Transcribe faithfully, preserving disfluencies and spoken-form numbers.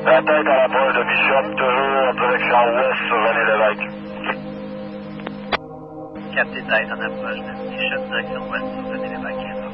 La tête à l'approche de Bishop, toujours en direction ouest sur René Lévesque. Capté tête en approche de Bishop, direction ouest sur René Lévesque.